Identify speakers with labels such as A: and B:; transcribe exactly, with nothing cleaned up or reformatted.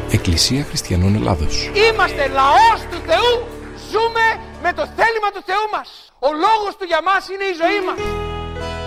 A: Εκκλησία Χριστιανών Ελλάδος.
B: Είμαστε λαός του Θεού. Ζούμε με το θέλημα του Θεού μας. Ο λόγος του για μας είναι η ζωή μας.